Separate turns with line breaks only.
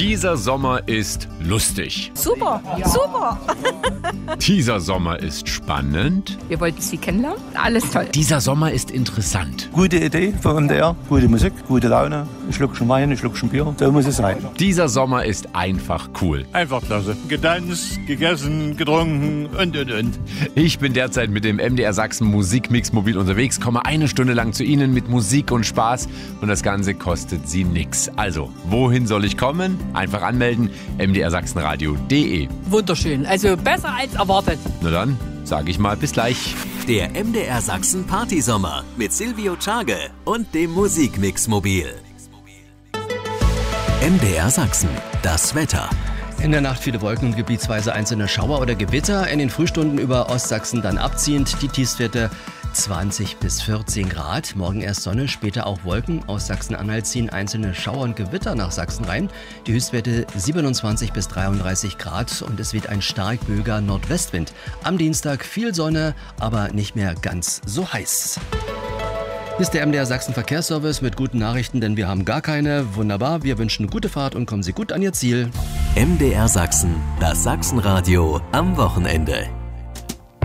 Dieser Sommer ist lustig.
Super, super.
Dieser Sommer ist spannend.
Wir wollten Sie kennenlernen. Alles toll.
Dieser Sommer ist interessant.
Gute Idee von MDR, gute Musik, gute Laune, ein Schluckchen Wein, ein Schluckchen Bier, so muss es sein.
Dieser Sommer ist einfach cool.
Einfach klasse. Getanzt, gegessen, getrunken und.
Ich bin derzeit mit dem MDR Sachsen Musikmix mobil unterwegs, komme eine Stunde lang zu Ihnen mit Musik und Spaß und das Ganze kostet Sie nix. Also, wohin soll ich kommen? Einfach anmelden, mdrsachsenradio.de.
Wunderschön. Also besser als erwartet.
Na dann, sage ich mal bis gleich.
Der MDR Sachsen Partysommer mit Silvio Tschage und dem Musikmix mobil. MDR Sachsen, das Wetter.
In der Nacht viele Wolken und gebietsweise einzelne Schauer oder Gewitter. In den Frühstunden über Ostsachsen dann abziehend. Die Tiefstwerte 20 bis 14 Grad. Morgen erst Sonne, später auch Wolken. Aus Sachsen-Anhalt ziehen einzelne Schauer und Gewitter nach Sachsen rein. Die Höchstwerte 27 bis 33 Grad und es weht ein stark böiger Nordwestwind. Am Dienstag viel Sonne, aber nicht mehr ganz so heiß. Hier ist der MDR Sachsen Verkehrsservice mit guten Nachrichten, denn wir haben gar keine. Wunderbar, wir wünschen gute Fahrt und kommen Sie gut an Ihr Ziel.
MDR Sachsen, das Sachsenradio am Wochenende.